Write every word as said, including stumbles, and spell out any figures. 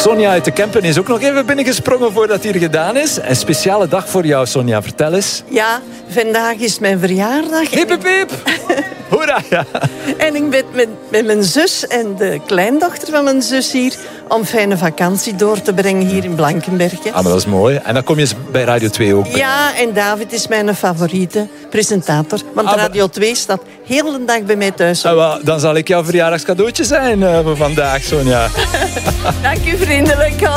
Sonja uit de Kempen is ook nog even binnengesprongen voordat het hier gedaan is. Een speciale dag voor jou, Sonja. Vertel eens. Ja, vandaag is mijn verjaardag. Hip, hip, hip. Hoera, ja. En ik ben met, met mijn zus en de kleindochter van mijn zus hier om fijne vakantie door te brengen hier in Blankenberge. Ah, maar dat is mooi. En dan kom je bij Radio twee ook bij. Ja, en David is mijn favoriete presentator. Want Ah, Radio twee staat heel de dag bij mij thuis. Ah, wel, dan zal ik jouw verjaardagscadeautje zijn uh, voor vandaag, Sonja. Dank u vriendelijk.